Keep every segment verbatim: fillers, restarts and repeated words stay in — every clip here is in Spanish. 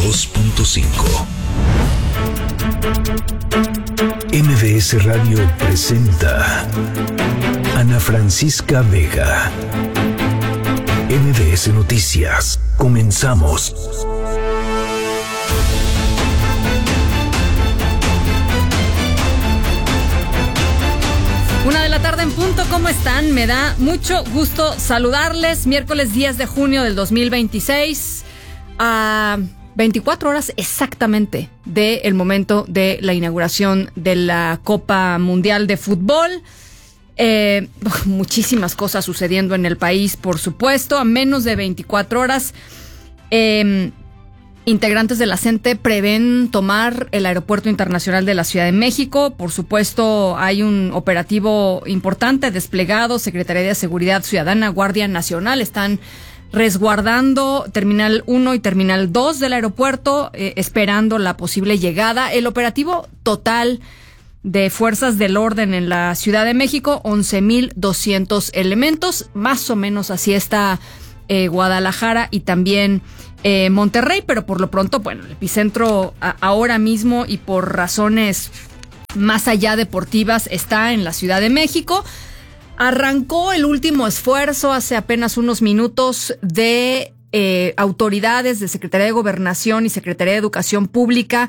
dos punto cinco. M V S Radio presenta Ana Francisca Vega. M V S Noticias. Comenzamos. Una de la tarde en punto, ¿cómo están? Me da mucho gusto saludarles. Miércoles diez de junio del dos mil veintiséis, a veinticuatro horas exactamente del momento de la inauguración de la Copa Mundial de Fútbol. Eh, muchísimas cosas sucediendo en el país, por supuesto. A menos de veinticuatro horas, eh, integrantes de la CENTE prevén tomar el Aeropuerto Internacional de la Ciudad de México. Por supuesto, hay un operativo importante desplegado. Secretaría de Seguridad Ciudadana, Guardia Nacional están resguardando Terminal uno y Terminal dos del aeropuerto, eh, esperando la posible llegada. El operativo total de fuerzas del orden en la Ciudad de México, once mil doscientos elementos. Más o menos así está eh, Guadalajara y también eh, Monterrey, pero por lo pronto, bueno, el epicentro a, ahora mismo y por razones más allá deportivas está en la Ciudad de México. Arrancó el último esfuerzo hace apenas unos minutos de eh, autoridades de Secretaría de Gobernación y Secretaría de Educación Pública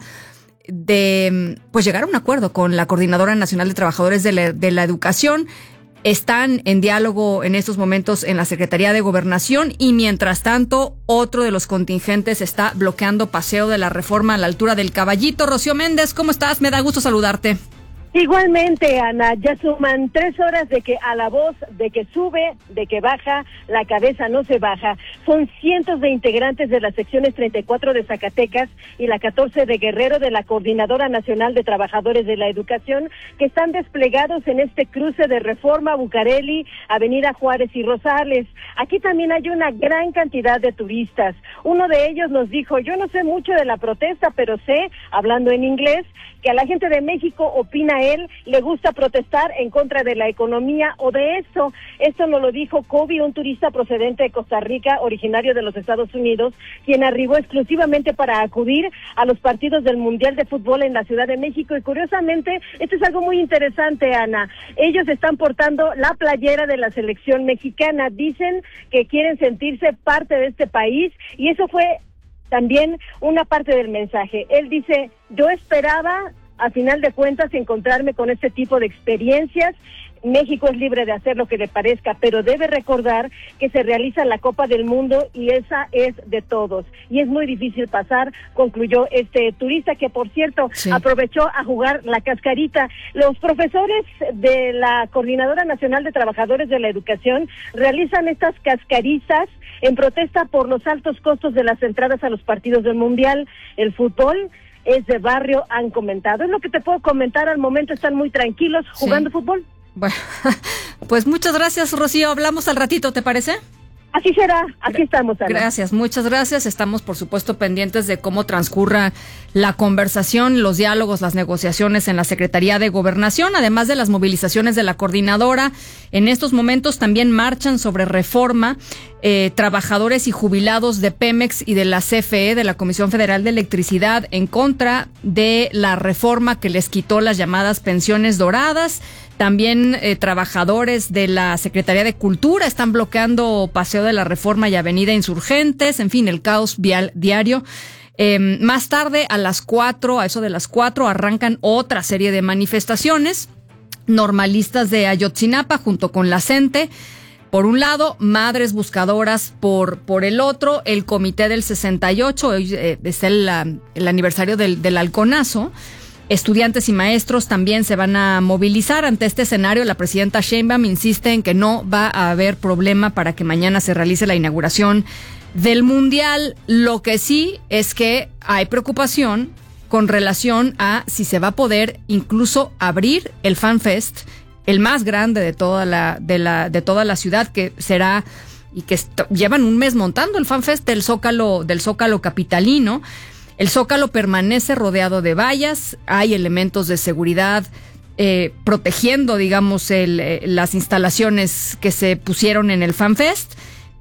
de pues llegar a un acuerdo con la Coordinadora Nacional de Trabajadores de la, de la Educación. Están en diálogo en estos momentos en la Secretaría de Gobernación y mientras tanto otro de los contingentes está bloqueando Paseo de la Reforma a la altura del Caballito. Rocío Méndez, ¿cómo estás? Me da gusto saludarte. Igualmente, Ana, ya suman tres horas de que a la voz, de que sube, de que baja, la cabeza no se baja. Son cientos de integrantes de las secciones treinta y cuatro de Zacatecas y la catorce de Guerrero de la Coordinadora Nacional de Trabajadores de la Educación que están desplegados en este cruce de Reforma, Bucareli, Avenida Juárez y Rosales. Aquí también hay una gran cantidad de turistas. Uno de ellos nos dijo, yo no sé mucho de la protesta, pero sé, hablando en inglés, que a la gente de México, opina él, le gusta protestar en contra de la economía o de eso. Esto nos lo dijo Kobe, un turista procedente de Costa Rica, originario de los Estados Unidos, quien arribó exclusivamente para acudir a los partidos del Mundial de Fútbol en la Ciudad de México. Y curiosamente, esto es algo muy interesante, Ana. Ellos están portando la playera de la selección mexicana. Dicen que quieren sentirse parte de este país y eso fue también una parte del mensaje. Él dice, yo esperaba, a final de cuentas, encontrarme con este tipo de experiencias. México es libre de hacer lo que le parezca, pero debe recordar que se realiza la Copa del Mundo y esa es de todos. Y es muy difícil pasar, concluyó este turista, que por cierto, sí, aprovechó a jugar la cascarita. Los profesores de la Coordinadora Nacional de Trabajadores de la Educación realizan estas cascaritas en protesta por los altos costos de las entradas a los partidos del Mundial. El fútbol es de barrio, han comentado. Es lo que te puedo comentar al momento, están muy tranquilos jugando sí. fútbol. Bueno, pues muchas gracias, Rocío. Hablamos al ratito, ¿te parece? Así será, aquí estamos, Ana. Gracias, muchas gracias. Estamos, por supuesto, pendientes de cómo transcurra la conversación, los diálogos, las negociaciones en la Secretaría de Gobernación, además de las movilizaciones de la coordinadora. En estos momentos también marchan sobre reforma eh, trabajadores y jubilados de Pemex y de la C F E, de la Comisión Federal de Electricidad, en contra de la reforma que les quitó las llamadas pensiones doradas. También eh, trabajadores de la Secretaría de Cultura están bloqueando Paseo de la Reforma y Avenida Insurgentes. En fin, el caos vial diario. Eh, más tarde, a las cuatro, a eso de las cuatro, arrancan otra serie de manifestaciones. Normalistas de Ayotzinapa junto con la CENTE. Por un lado, Madres Buscadoras por por el otro, el Comité del sesenta y ocho, hoy eh, es el, el aniversario del, del halconazo. Estudiantes y maestros también se van a movilizar. Ante este escenario, la presidenta Sheinbaum insiste en que no va a haber problema para que mañana se realice la inauguración del Mundial. Lo que sí es que hay preocupación con relación a si se va a poder incluso abrir el FanFest, el más grande de toda la de la de toda la ciudad, que será y que est- llevan un mes montando el FanFest del Zócalo del Zócalo capitalino. El Zócalo permanece rodeado de vallas, hay elementos de seguridad eh, protegiendo, digamos, el, eh, las instalaciones que se pusieron en el FanFest,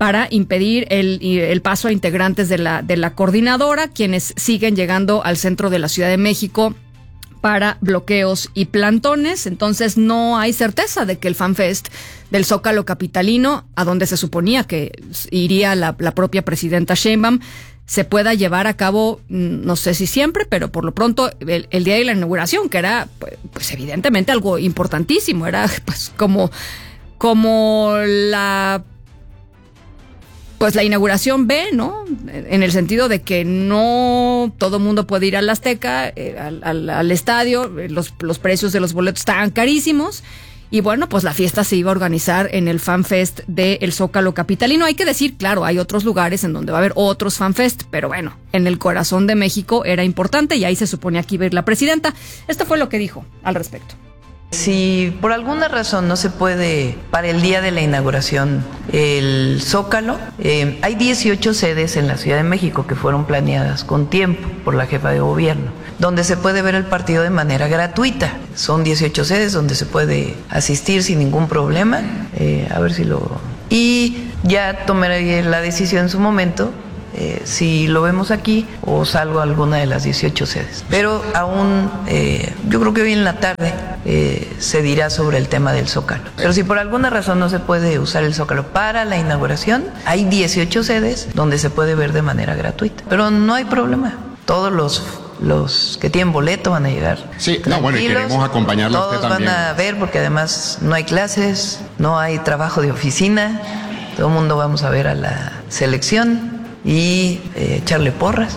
para impedir el, el paso a integrantes de la, de la coordinadora, quienes siguen llegando al centro de la Ciudad de México para bloqueos y plantones. Entonces no hay certeza de que el FanFest del Zócalo capitalino, a donde se suponía que iría la, la propia presidenta Sheinbaum, se pueda llevar a cabo, no sé si siempre, pero por lo pronto el, el día de la inauguración, que era pues, pues evidentemente algo importantísimo, era pues como, como la pues la inauguración B, ¿no? En el sentido de que no todo mundo puede ir al Azteca, eh, al, al, al estadio, los, los precios de los boletos estaban carísimos. Y bueno, pues la fiesta se iba a organizar en el FanFest del Zócalo capitalino. Hay que decir, claro, hay otros lugares en donde va a haber otros FanFest, pero bueno, en el corazón de México era importante y ahí se suponía que iba a ir la presidenta. Esto fue lo que dijo al respecto. Si por alguna razón no se puede para el día de la inauguración el Zócalo, eh, hay dieciocho sedes en la Ciudad de México que fueron planeadas con tiempo por la jefa de gobierno, donde se puede ver el partido de manera gratuita. Son dieciocho sedes donde se puede asistir sin ningún problema. Eh, a ver si lo... Y ya tomaré la decisión en su momento. Eh, si lo vemos aquí o salgo a alguna de las dieciocho sedes. Pero aún, eh, yo creo que hoy en la tarde eh, se dirá sobre el tema del Zócalo. Pero si por alguna razón no se puede usar el Zócalo para la inauguración, hay dieciocho sedes donde se puede ver de manera gratuita. Pero no hay problema. Todos los los que tienen boleto van a llegar. Sí, no, bueno, y queremos acompañarlo a usted también. Todos van a ver porque además no hay clases, no hay trabajo de oficina. Todo el mundo vamos a ver a la selección y eh, echarle porras.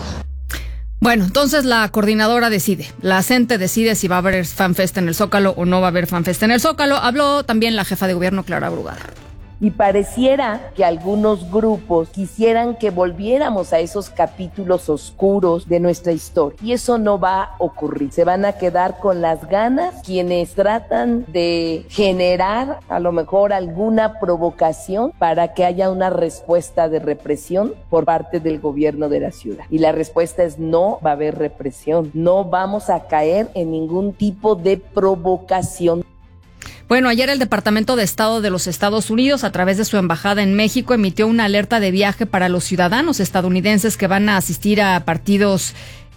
Bueno, entonces la coordinadora decide, la CENTE decide si va a haber FanFest en el Zócalo o no va a haber FanFest en el Zócalo. Habló también la jefa de gobierno, Clara Brugada. Y pareciera que algunos grupos quisieran que volviéramos a esos capítulos oscuros de nuestra historia. Y eso no va a ocurrir. Se van a quedar con las ganas quienes tratan de generar a lo mejor alguna provocación para que haya una respuesta de represión por parte del gobierno de la ciudad. Y la respuesta es no va a haber represión. No vamos a caer en ningún tipo de provocación. Bueno, ayer el Departamento de Estado de los Estados Unidos, a través de su embajada en México, emitió una alerta de viaje para los ciudadanos estadounidenses que van a asistir a partidos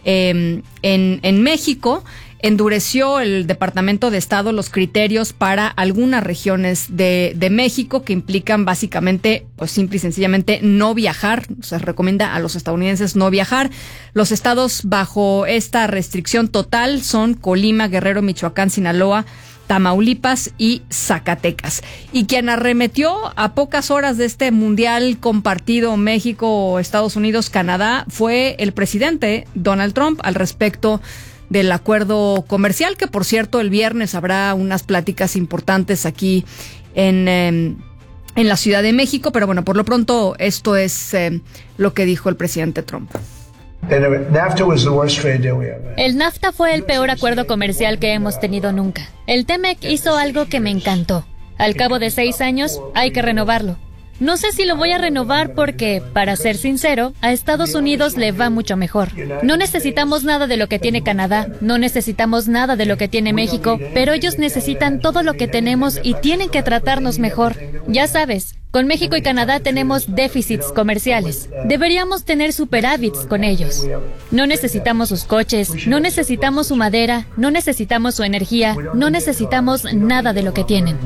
eh, en, en México. Endureció el Departamento de Estado los criterios para algunas regiones de, de México que implican básicamente, pues simple y sencillamente, no viajar. Se recomienda a los estadounidenses no viajar. Los estados bajo esta restricción total son Colima, Guerrero, Michoacán, Sinaloa, Tamaulipas y Zacatecas. Y quien arremetió a pocas horas de este mundial compartido México, Estados Unidos, Canadá, fue el presidente Donald Trump al respecto del acuerdo comercial, que por cierto el viernes habrá unas pláticas importantes aquí en, eh, en la Ciudad de México, pero bueno, por lo pronto esto es eh, lo que dijo el presidente Trump. El NAFTA fue el peor acuerdo comercial que hemos tenido nunca. El T-MEC hizo algo que me encantó. Al cabo de seis años, hay que renovarlo. No sé si lo voy a renovar porque, para ser sincero, a Estados Unidos le va mucho mejor. No necesitamos nada de lo que tiene Canadá, no necesitamos nada de lo que tiene México, pero ellos necesitan todo lo que tenemos y tienen que tratarnos mejor. Ya sabes, con México y Canadá tenemos déficits comerciales. Deberíamos tener superávits con ellos. No necesitamos sus coches, no necesitamos su madera, no necesitamos su energía, no necesitamos nada de lo que tienen.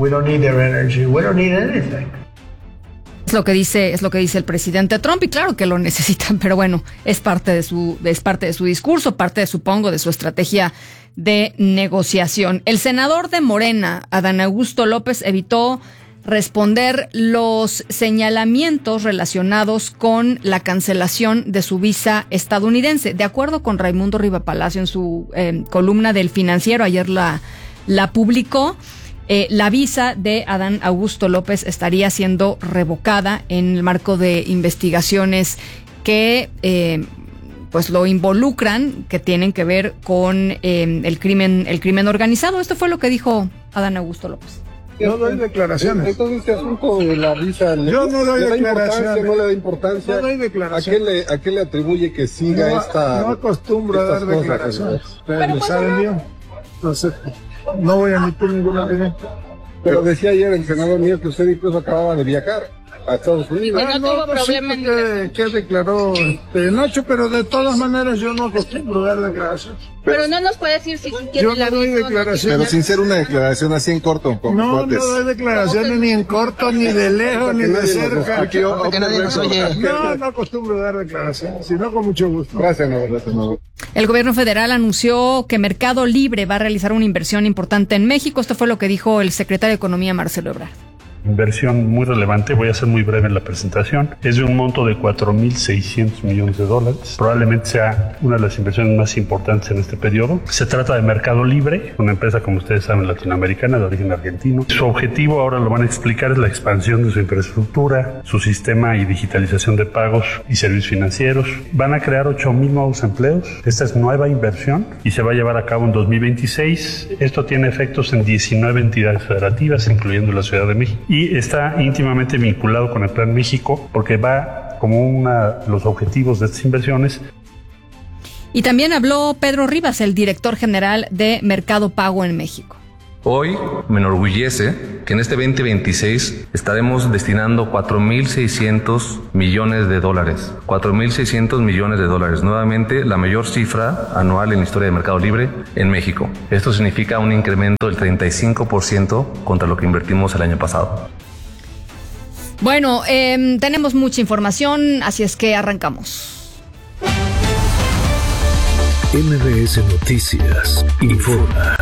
Es lo que dice, es lo que dice el presidente Trump, y claro que lo necesitan, pero bueno, es parte de su, es parte de su discurso, parte, supongo, de su estrategia de negociación. El senador de Morena, Adán Augusto López, evitó responder los señalamientos relacionados con la cancelación de su visa estadounidense. De acuerdo con Raimundo Rivapalacio en su eh, columna del Financiero, ayer la, la publicó. Eh, la visa de Adán Augusto López estaría siendo revocada en el marco de investigaciones que eh, pues lo involucran, que tienen que ver con eh, el crimen, el crimen organizado. Esto fue lo que dijo Adán Augusto López. No doy declaraciones. Entonces, este asunto de la visa, yo no doy ¿le declaraciones. ¿No le da importancia? No doy declaraciones. ¿A qué le, a qué le atribuye que siga no, esta? No acostumbro a dar declaraciones. Ustedes lo saben bien. Entonces, no voy a emitir ninguna opinión. Pero decía ayer el senador mío que usted incluso acababa de viajar. a Estados Unidos. Pues no tuvo pues problema sí, que, que declaró este, Nacho, pero de todas maneras yo no acostumbro dar declaraciones. Pero no nos puede decir si quiere Yo la no doy misma, declaraciones. Pero sin ser una declaración así en corto. Con No, cuates. no doy declaraciones ni en corto, ni de lejos, ni de cerca. Aquí, yo, que nadie nos oye. No, no acostumbro dar declaraciones, sino con mucho gusto. Gracias, no, gracias, no. El gobierno federal anunció que Mercado Libre va a realizar una inversión importante en México. Esto fue lo que dijo el secretario de Economía, Marcelo Ebrard. Inversión muy relevante, voy a ser muy breve en la presentación. Es de un monto de cuatro mil seiscientos millones de dólares. Probablemente sea una de las inversiones más importantes en este periodo. Se trata de Mercado Libre, una empresa, como ustedes saben, latinoamericana de origen argentino. Su objetivo, ahora lo van a explicar, es la expansión de su infraestructura, su sistema y digitalización de pagos y servicios financieros. Van a crear ocho mil nuevos empleos. Esta es nueva inversión y se va a llevar a cabo en dos mil veintiséis. Esto tiene efectos en diecinueve entidades federativas, incluyendo la Ciudad de México. Y está íntimamente vinculado con el Plan México porque va como uno de los objetivos de estas inversiones. Y también habló Pedro Rivas, el director general de Mercado Pago en México. Hoy me enorgullece que en este veinte veintiséis estaremos destinando cuatro mil seiscientos millones de dólares. cuatro mil seiscientos millones de dólares. Nuevamente, la mayor cifra anual en la historia de Mercado Libre en México. Esto significa un incremento del treinta y cinco por ciento contra lo que invertimos el año pasado. Bueno, eh, tenemos mucha información, así es que arrancamos. M B S Noticias informa.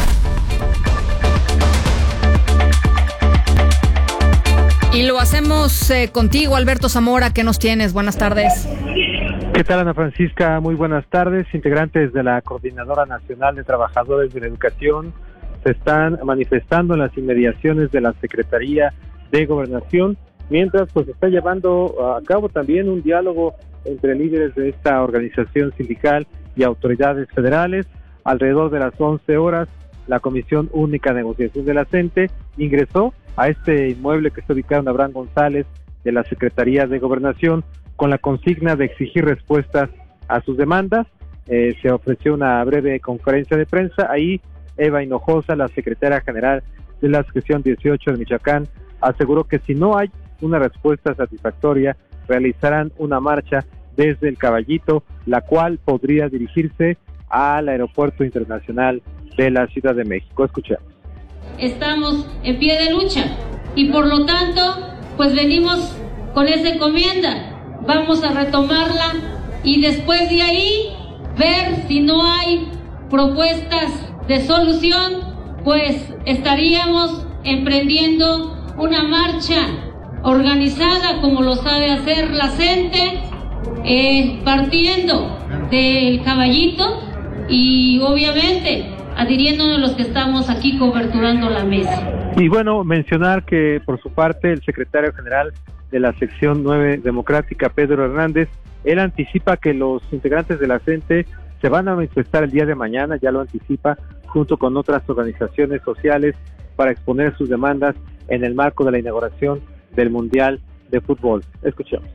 Y lo hacemos eh, contigo, Alberto Zamora. ¿Qué nos tienes? Buenas tardes. ¿Qué tal, Ana Francisca? Muy buenas tardes. Integrantes de la Coordinadora Nacional de Trabajadores de la Educación se están manifestando en las inmediaciones de la Secretaría de Gobernación, mientras pues se está llevando a cabo también un diálogo entre líderes de esta organización sindical y autoridades federales. Alrededor de las once horas, la Comisión Única de Negociación de la CENTE ingresó a este inmueble que está ubicado en Abraham González de la Secretaría de Gobernación con la consigna de exigir respuestas a sus demandas. Eh, se ofreció una breve conferencia de prensa. Ahí Eva Hinojosa, la secretaria general de la sección dieciocho de Michoacán, aseguró que si no hay una respuesta satisfactoria, realizarán una marcha desde el Caballito, la cual podría dirigirse al Aeropuerto Internacional de la Ciudad de México. Escuchemos. Estamos en pie de lucha y por lo tanto pues venimos con esa encomienda, vamos a retomarla y después de ahí ver si no hay propuestas de solución, pues estaríamos emprendiendo una marcha organizada como lo sabe hacer la CENTE, eh, partiendo del Caballito y obviamente adhiriéndonos a los que estamos aquí coberturando la mesa. Y bueno, mencionar que por su parte el secretario general de la sección nueve democrática, Pedro Hernández, él anticipa que los integrantes de la CENTE se van a manifestar el día de mañana, ya lo anticipa, junto con otras organizaciones sociales para exponer sus demandas en el marco de la inauguración del Mundial de Fútbol. Escuchemos.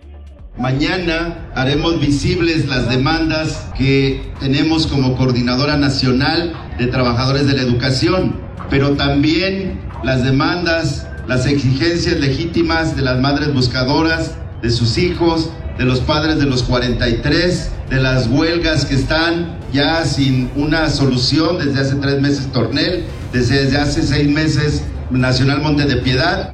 Mañana haremos visibles las demandas que tenemos como Coordinadora Nacional de Trabajadores de la Educación, pero también las demandas, las exigencias legítimas de las madres buscadoras, de sus hijos, de los padres de los cuarenta y tres, de las huelgas que están ya sin una solución desde hace tres meses Tornel, desde, desde hace seis meses Nacional Monte de Piedad.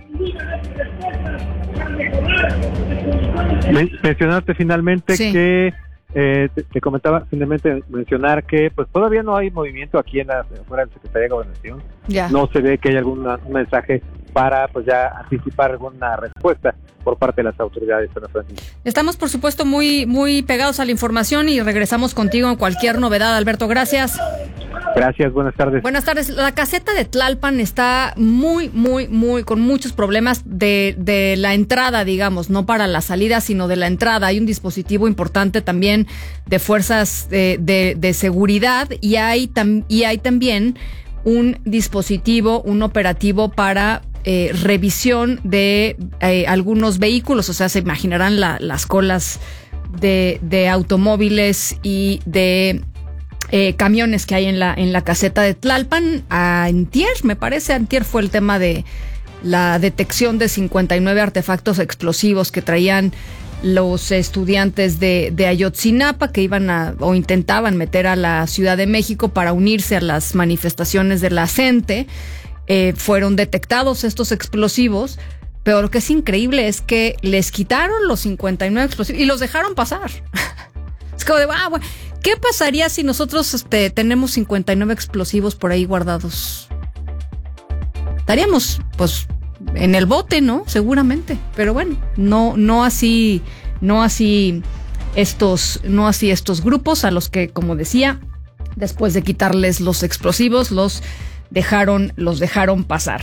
Mencionaste finalmente sí. que eh, te, te comentaba finalmente mencionar que pues todavía no hay movimiento aquí en la fuera de la Secretaría de Gobernación. Ya. No se ve que hay algún mensaje para pues ya anticipar alguna respuesta por parte de las autoridades. Ana Francisca. Estamos por supuesto muy muy pegados a la información y regresamos contigo en cualquier novedad, Alberto. Gracias. Gracias, buenas tardes. Buenas tardes. La caseta de Tlalpan está muy, muy, muy, con muchos problemas de, de la entrada, digamos, no para la salida, sino de la entrada. Hay un dispositivo importante también de fuerzas de, de, de seguridad y hay, tam, y hay también un dispositivo, un operativo para eh, revisión de eh, algunos vehículos. O sea, se imaginarán la, las colas de, de automóviles y de Eh, camiones que hay en la en la caseta de Tlalpan. A antier, me parece, antier fue el tema de la detección de cincuenta y nueve artefactos explosivos que traían los estudiantes de, de Ayotzinapa, que iban a o intentaban meter a la Ciudad de México para unirse a las manifestaciones de la gente. Eh, fueron detectados estos explosivos, pero lo que es increíble es que les quitaron los cincuenta y nueve explosivos y los dejaron pasar. Es como de, ah, bueno, ¿qué pasaría si nosotros este, tenemos cincuenta y nueve explosivos por ahí guardados? Estaríamos, pues, en el bote, ¿no? Seguramente. Pero bueno, no, no así, no así estos, no así estos grupos a los que, como decía, después de quitarles los explosivos, los dejaron, los dejaron pasar.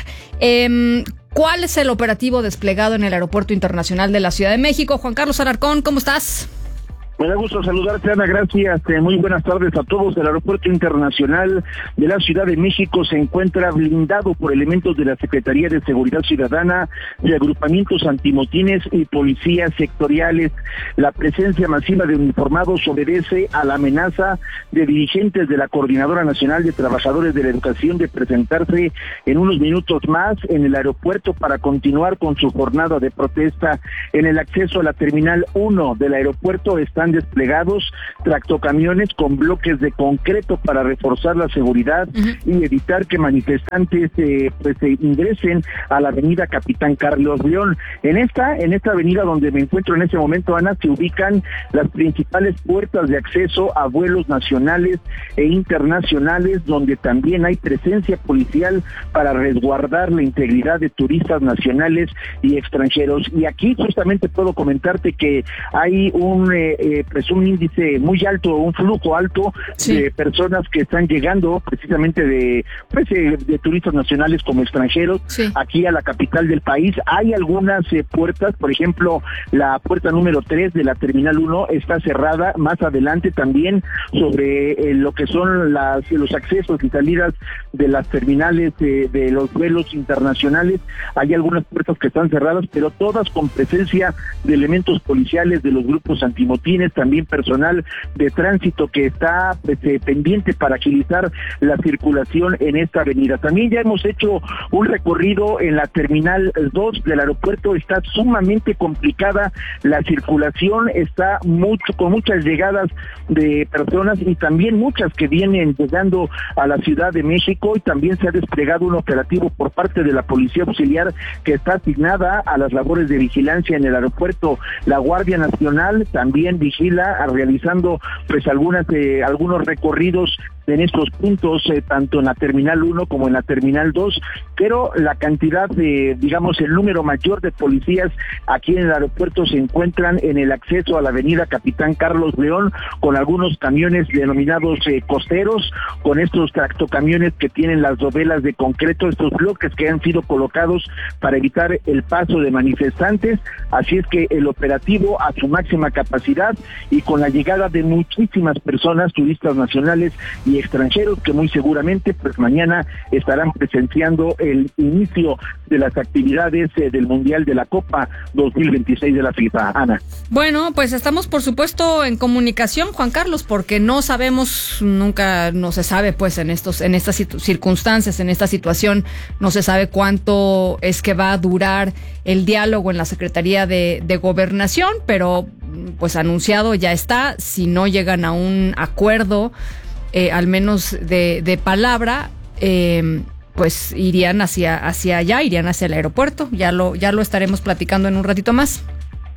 Eh, ¿Cuál es el operativo desplegado en el Aeropuerto Internacional de la Ciudad de México? Juan Carlos Alarcón, ¿cómo estás? Me da gusto saludarte, Ana, gracias. Eh, muy buenas tardes a todos. El Aeropuerto Internacional de la Ciudad de México se encuentra blindado por elementos de la Secretaría de Seguridad Ciudadana, de agrupamientos antimotines y policías sectoriales. La presencia masiva de uniformados obedece a la amenaza de dirigentes de la Coordinadora Nacional de Trabajadores de la Educación de presentarse en unos minutos más en el aeropuerto para continuar con su jornada de protesta. En el acceso a la Terminal uno del aeropuerto están desplegados tractocamiones con bloques de concreto para reforzar la seguridad uh-huh. y evitar que manifestantes eh, pues eh, ingresen a la avenida Capitán Carlos León. En esta, en esta avenida donde me encuentro en este momento, Ana, se ubican las principales puertas de acceso a vuelos nacionales e internacionales, donde también hay presencia policial para resguardar la integridad de turistas nacionales y extranjeros. Y aquí justamente puedo comentarte que hay un eh, eh, pues un índice muy alto, un flujo alto sí. de personas que están llegando precisamente de pues eh, de turistas nacionales como extranjeros sí. aquí a la capital del país. Hay algunas eh, puertas, por ejemplo, la puerta número tres de la Terminal uno está cerrada. Más adelante también sobre eh, lo que son las los accesos y salidas de las terminales eh, de los vuelos internacionales, hay algunas puertas que están cerradas, pero todas con presencia de elementos policiales de los grupos antimotines, también personal de tránsito que está pues, eh, pendiente para agilizar la circulación en esta avenida. También ya hemos hecho un recorrido en la Terminal dos del aeropuerto, está sumamente complicada la circulación, está mucho con muchas llegadas de personas y también muchas que vienen llegando a la Ciudad de México, y también se ha desplegado un operativo por parte de la Policía Auxiliar que está asignada a las labores de vigilancia en el aeropuerto. La Guardia Nacional también vigila realizando pues algunas eh, algunos recorridos en estos puntos, eh, tanto en la Terminal uno como en la Terminal dos, pero la cantidad de, digamos, el número mayor de policías aquí en el aeropuerto se encuentran en el acceso a la avenida Capitán Carlos León, con algunos camiones denominados eh, costeros, con estos tractocamiones que tienen las dovelas de concreto, estos bloques que han sido colocados para evitar el paso de manifestantes. Así es que el operativo a su máxima capacidad y con la llegada de muchísimas personas, turistas nacionales y extranjeros, que muy seguramente pues mañana estarán presenciando el inicio de las actividades eh, del Mundial de la Copa dos mil veintiséis de la FIFA. Ana. Bueno, pues estamos por supuesto en comunicación, Juan Carlos, porque no sabemos, nunca no se sabe pues en estos en estas circunstancias, en esta situación, no se sabe cuánto es que va a durar el diálogo en la Secretaría de, de Gobernación, pero pues anunciado ya está. Si no llegan a un acuerdo, Eh, al menos de, de palabra, eh, pues irían hacia hacia allá, irían hacia el aeropuerto. Ya lo ya lo estaremos platicando en un ratito más.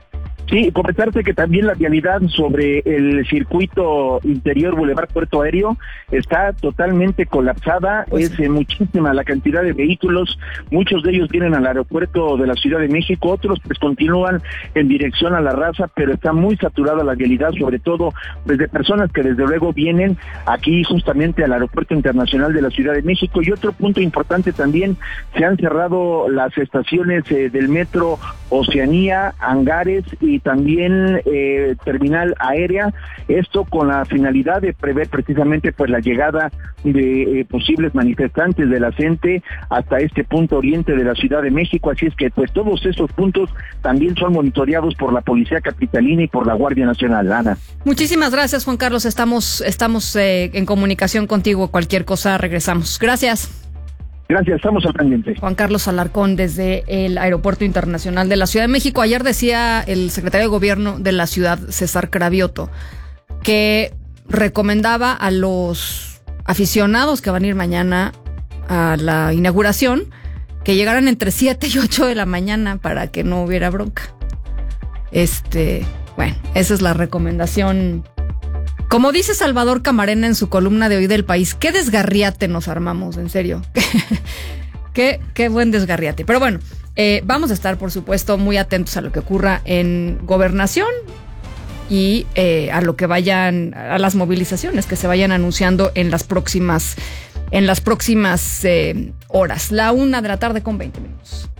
Sí, comentarte que también la vialidad sobre el circuito interior Boulevard Puerto Aéreo está totalmente colapsada, pues es eh, muchísima la cantidad de vehículos, muchos de ellos vienen al aeropuerto de la Ciudad de México, otros pues continúan en dirección a La Raza, pero está muy saturada la vialidad, sobre todo pues de personas que desde luego vienen aquí justamente al Aeropuerto Internacional de la Ciudad de México. Y otro punto importante también, se han cerrado las estaciones eh, del metro Oceanía, Angares y también eh, terminal aérea, esto con la finalidad de prever precisamente pues la llegada de eh, posibles manifestantes de la gente hasta este punto oriente de la Ciudad de México. Así es que pues todos estos puntos también son monitoreados por la Policía Capitalina y por la Guardia Nacional. Ana. Muchísimas gracias, Juan Carlos, estamos estamos eh, en comunicación contigo, cualquier cosa regresamos. Gracias. Gracias, estamos al pendiente. Juan Carlos Alarcón desde el Aeropuerto Internacional de la Ciudad de México. Ayer decía el secretario de Gobierno de la ciudad, César Cravioto, que recomendaba a los aficionados que van a ir mañana a la inauguración que llegaran entre siete y ocho de la mañana para que no hubiera bronca. Este, bueno, esa es la recomendación. Como dice Salvador Camarena en su columna de Hoy del País, qué desgarriate nos armamos, en serio. qué, qué buen desgarriate. Pero bueno, eh, vamos a estar, por supuesto, muy atentos a lo que ocurra en Gobernación y eh, a lo que vayan, a las movilizaciones que se vayan anunciando en las próximas, en las próximas eh, horas. La una de la tarde con veinte minutos.